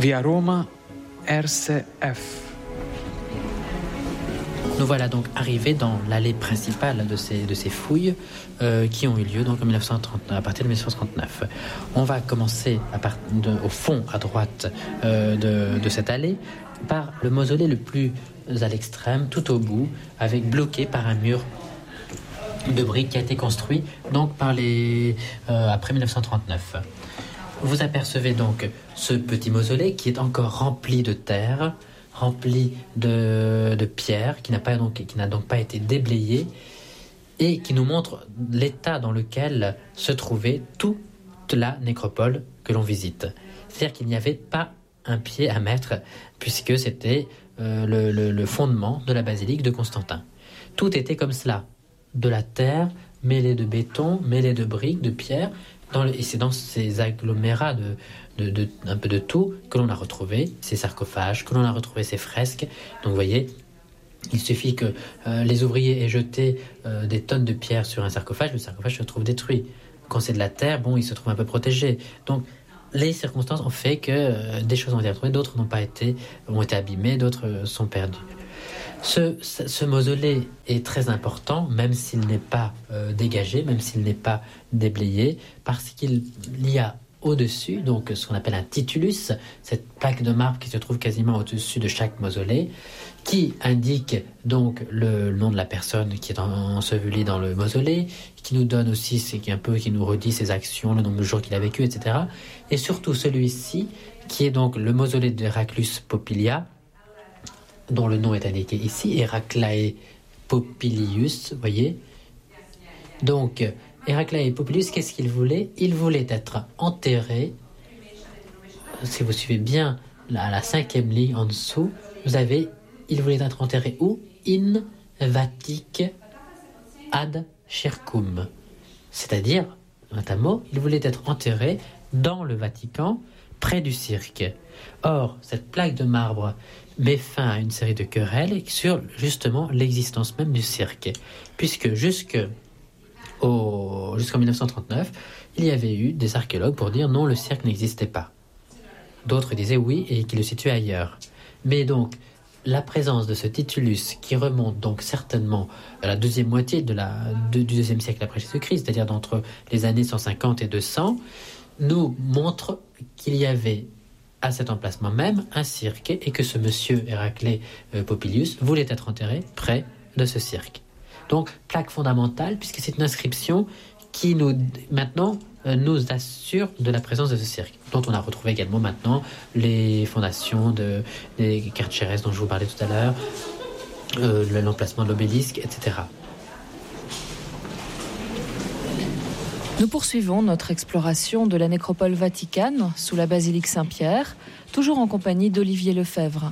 Via Roma, RCF. Nous voilà donc arrivés dans l'allée principale de ces fouilles qui ont eu lieu donc à partir de 1939. On va commencer au fond, à droite de cette allée, par le mausolée le plus à l'extrême, tout au bout, bloqué par un mur de briques qui a été construit donc après 1939. Vous apercevez donc ce petit mausolée qui est encore rempli de terre, rempli de pierres, qui n'a donc pas été déblayé, et qui nous montre l'état dans lequel se trouvait toute la nécropole que l'on visite. C'est-à-dire qu'il n'y avait pas un pied à mettre, puisque c'était le fondement de la basilique de Constantin. Tout était comme cela, de la terre mêlée de béton, mêlée de briques, de pierres, et c'est dans ces agglomérats un peu de tout que l'on a retrouvé ces sarcophages, que l'on a retrouvé ces fresques. Donc vous voyez, il suffit que les ouvriers aient jeté des tonnes de pierres sur un sarcophage, le sarcophage se trouve détruit. Quand c'est de la terre, il se trouve un peu protégé. Donc les circonstances ont fait que des choses ont été retrouvées, d'autres ont été abîmées, d'autres sont perdues. Ce mausolée est très important, même s'il n'est pas dégagé, même s'il n'est pas déblayé, parce qu'il y a au-dessus, donc ce qu'on appelle un titulus, cette plaque de marbre qui se trouve quasiment au-dessus de chaque mausolée, qui indique donc le nom de la personne qui est ensevelie dans le mausolée, qui nous donne aussi, qui nous redit ses actions, le nombre de jours qu'il a vécu, etc. Et surtout celui-ci, qui est donc le mausolée d'Heraclius Popilia, dont le nom est indiqué ici, Heraclae Popilius, vous voyez. Donc, Heraclae Popilius, qu'est-ce qu'il voulait ? Il voulait être enterré, si vous suivez bien la 5e ligne en dessous, il voulait être enterré où ? In Vatic ad Circum. C'est-à-dire, notamment, il voulait être enterré dans le Vatican, près du cirque. Or, cette plaque de marbre met fin à une série de querelles sur justement l'existence même du cirque, puisque jusqu'en 1939, il y avait eu des archéologues pour dire non, le cirque n'existait pas. D'autres disaient oui et qu'il le situait ailleurs. Mais donc, la présence de ce titulus qui remonte donc certainement à la deuxième moitié du deuxième siècle après Jésus-Christ, c'est-à-dire d'entre les années 150 et 200, nous montre qu'il y avait à cet emplacement même un cirque et que ce monsieur Heraclé Popilius voulait être enterré près de ce cirque. Donc, plaque fondamentale, puisque c'est une inscription qui nous assure de la présence de ce cirque, dont on a retrouvé également maintenant les fondations des Carchères dont je vous parlais tout à l'heure, l'emplacement de l'obélisque, etc. Nous poursuivons notre exploration de la nécropole vaticane sous la basilique Saint-Pierre, toujours en compagnie d'Olivier Lefebvre.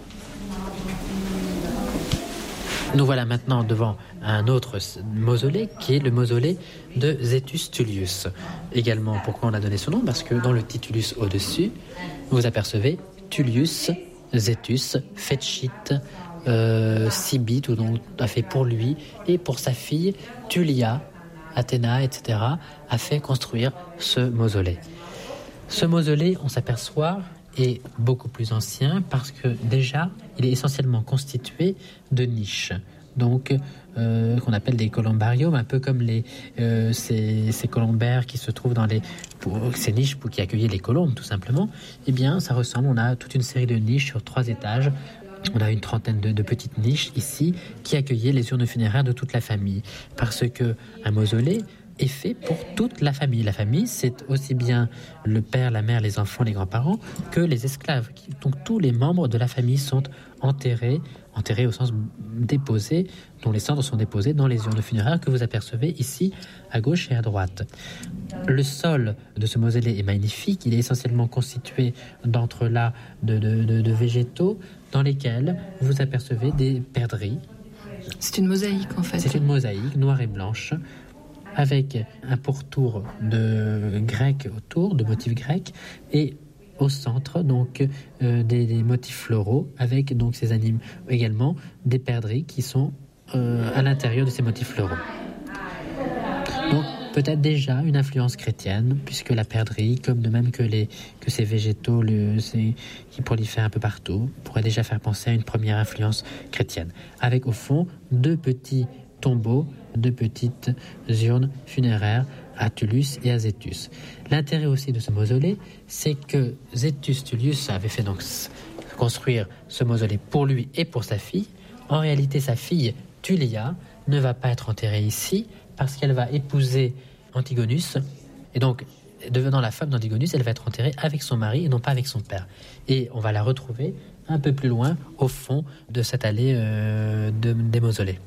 Nous voilà maintenant devant un autre mausolée qui est le mausolée de Zetus Tullius. Également, pourquoi on a donné ce nom ? Parce que dans le titulus au-dessus, vous apercevez Tullius, Zetus, fecit, sibi, tout dont a fait pour lui et pour sa fille Tullia, Athéna, etc., a fait construire ce mausolée. Ce mausolée, on s'aperçoit, est beaucoup plus ancien parce que déjà, il est essentiellement constitué de niches, donc qu'on appelle des columbariums, un peu comme ces colombaires qui se trouvent dans ces niches qui accueillaient les colombes, tout simplement. Eh bien, ça ressemble, on a toute une série de niches sur 3 étages. On a une trentaine de petites niches ici qui accueillaient les urnes funéraires de toute la famille. Parce qu'un mausolée est fait pour toute la famille. La famille, c'est aussi bien le père, la mère, les enfants, les grands-parents, que les esclaves. Donc tous les membres de la famille sont enterrés au sens déposés, dont les cendres sont déposées dans les urnes funéraires que vous apercevez ici à gauche et à droite. Le sol de ce mausolée est magnifique. Il est essentiellement constitué d'entrelacs de végétaux dans lesquels vous apercevez des perdrix. C'est une mosaïque en fait. C'est une mosaïque noire et blanche avec un pourtour de grec autour, de motifs grecs, et au centre donc des motifs floraux avec donc ces animaux également des perdrix qui sont à l'intérieur de ces motifs floraux. Donc peut-être déjà une influence chrétienne, puisque la perdrix, comme de même que ces végétaux qui prolifèrent un peu partout, pourrait déjà faire penser à une première influence chrétienne. Avec au fond 2 petits tombeaux, 2 petites urnes funéraires à Tullus et à Zétus. L'intérêt aussi de ce mausolée, c'est que Zétus Tullius avait fait donc construire ce mausolée pour lui et pour sa fille. En réalité, sa fille Tullia ne va pas être enterrée ici parce qu'elle va épouser Antigonus, et donc devenant la femme d'Antigonus, elle va être enterrée avec son mari et non pas avec son père. Et on va la retrouver un peu plus loin au fond de cette allée des mausolées.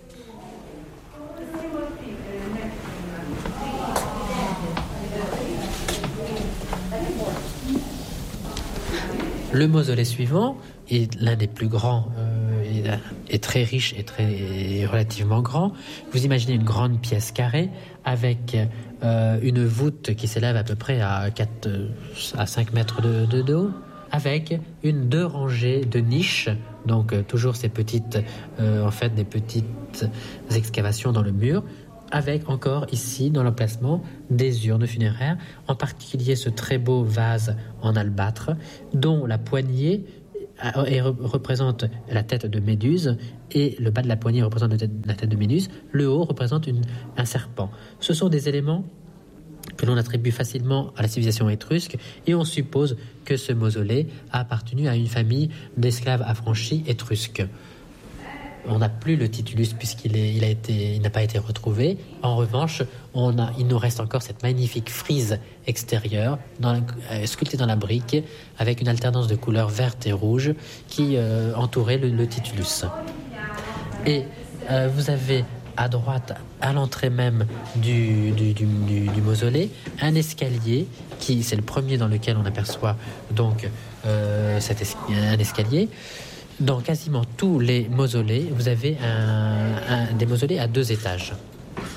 Le mausolée suivant est l'un des plus grands, est très riche et relativement grand. Vous imaginez une grande pièce carrée avec une voûte qui s'élève à peu près à 4 à 5 mètres de haut, avec 2 rangées de niches, donc toujours ces petites, des petites excavations dans le mur, avec encore ici, dans l'emplacement, des urnes funéraires, en particulier ce très beau vase en albâtre, dont la poignée représente la tête de Méduse, et le bas de la poignée représente la tête de Méduse, le haut représente un serpent. Ce sont des éléments que l'on attribue facilement à la civilisation étrusque, et on suppose que ce mausolée a appartenu à une famille d'esclaves affranchis étrusques. On n'a plus le titulus puisqu'il n'a pas été retrouvé. En revanche, il nous reste encore cette magnifique frise extérieure sculptée dans la brique avec une alternance de couleurs vertes et rouges qui entourait le titulus. Et vous avez à droite, à l'entrée même du mausolée, un escalier c'est le premier dans lequel on aperçoit donc un escalier. Dans quasiment tous les mausolées, vous avez des mausolées à 2 étages. Pourquoi ?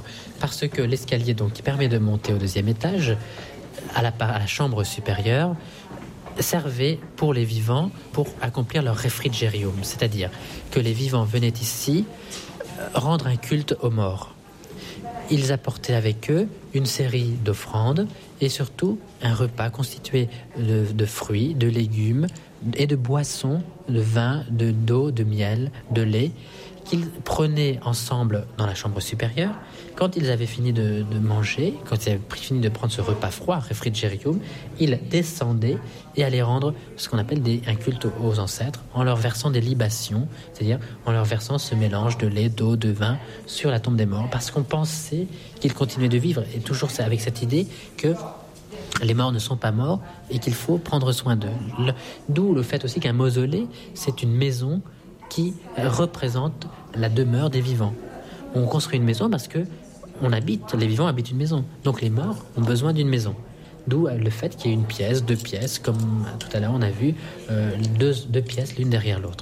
Parce que l'escalier donc, qui permet de monter au 2e étage, à la chambre supérieure, servait pour les vivants pour accomplir leur refrigerium, c'est-à-dire que les vivants venaient ici rendre un culte aux morts. Ils apportaient avec eux une série d'offrandes et surtout un repas constitué de fruits, de légumes et de boissons, de vin, d'eau, de miel, de lait, qu'ils prenaient ensemble dans la chambre supérieure. Quand ils avaient fini de manger, quand ils avaient fini de prendre ce repas froid, refrigerium, ils descendaient et allaient rendre ce qu'on appelle un culte aux ancêtres, en leur versant des libations, c'est-à-dire en leur versant ce mélange de lait, d'eau, de vin sur la tombe des morts, parce qu'on pensait qu'ils continuaient de vivre, et toujours avec cette idée que les morts ne sont pas morts et qu'il faut prendre soin d'eux. D'où le fait aussi qu'un mausolée, c'est une maison qui représente la demeure des vivants. On construit une maison parce que les vivants habitent une maison. Donc les morts ont besoin d'une maison. D'où le fait qu'il y ait une pièce, 2 pièces, comme tout à l'heure on a vu, 2 pièces l'une derrière l'autre.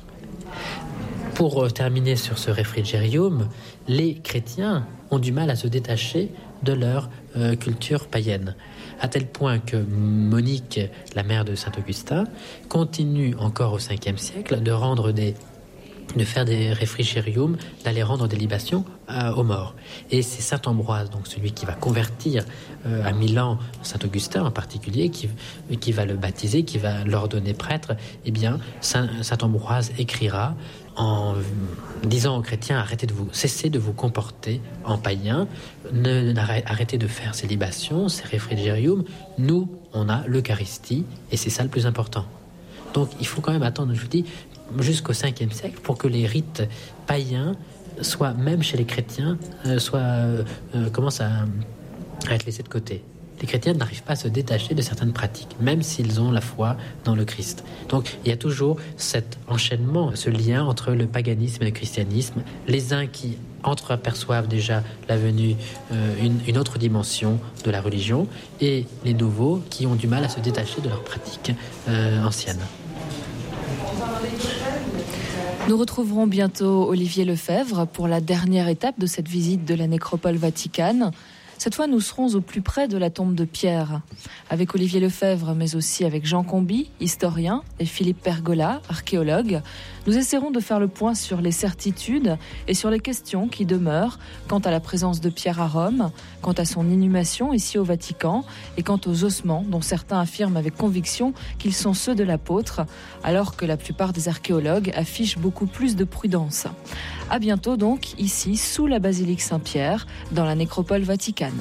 Pour terminer sur ce refrigerium, les chrétiens ont du mal à se détacher de leur culture païenne, à tel point que Monique, la mère de Saint-Augustin, continue encore au 5e siècle de faire des refrigerium, d'aller rendre des libations aux morts. Et c'est Saint Ambroise, donc celui qui va convertir à Milan Saint-Augustin en particulier, qui va le baptiser, qui va l'ordonner prêtre. Eh bien, Saint Ambroise écrira en disant aux chrétiens: cessez de vous comporter en païen, arrêtez de faire ces libations, ces refrigerium. Nous, on a l'Eucharistie, et c'est ça le plus important. Donc il faut quand même attendre, je vous dis, jusqu'au 5e siècle pour que les rites païens soient, même chez les chrétiens, commencent à être laissés de côté. Les chrétiens n'arrivent pas à se détacher de certaines pratiques, même s'ils ont la foi dans le Christ. Donc il y a toujours cet enchaînement, ce lien entre le paganisme et le christianisme. Les uns qui entreaperçoivent déjà la venue, une autre dimension de la religion, et les nouveaux qui ont du mal à se détacher de leurs pratiques anciennes. Nous retrouverons bientôt Olivier Lefebvre pour la dernière étape de cette visite de la nécropole Vaticane. Cette fois, nous serons au plus près de la tombe de Pierre. Avec Olivier Lefebvre, mais aussi avec Jean Comby, historien, et Philippe Pergola, archéologue, nous essaierons de faire le point sur les certitudes et sur les questions qui demeurent quant à la présence de Pierre à Rome, quant à son inhumation ici au Vatican et quant aux ossements dont certains affirment avec conviction qu'ils sont ceux de l'apôtre, alors que la plupart des archéologues affichent beaucoup plus de prudence. À bientôt donc, ici, sous la basilique Saint-Pierre, dans la nécropole vaticane.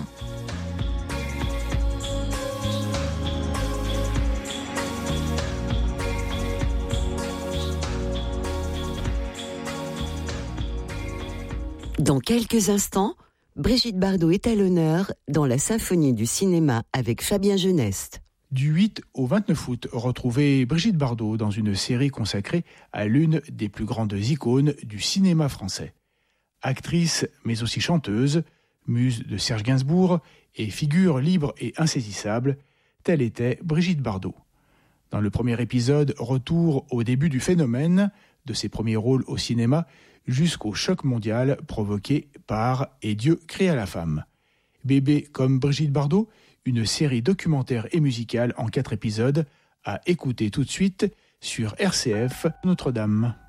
Dans quelques instants, Brigitte Bardot est à l'honneur dans la symphonie du cinéma avec Fabien Geneste. Du 8 au 29 août, retrouvez Brigitte Bardot dans une série consacrée à l'une des plus grandes icônes du cinéma français. Actrice, mais aussi chanteuse, muse de Serge Gainsbourg et figure libre et insaisissable, telle était Brigitte Bardot. Dans le premier épisode, retour au début du phénomène, de ses premiers rôles au cinéma, jusqu'au choc mondial provoqué par « Et Dieu créa la femme ». Bébé comme Brigitte Bardot, une série documentaire et musicale en 4 épisodes, à écouter tout de suite sur RCF Notre-Dame.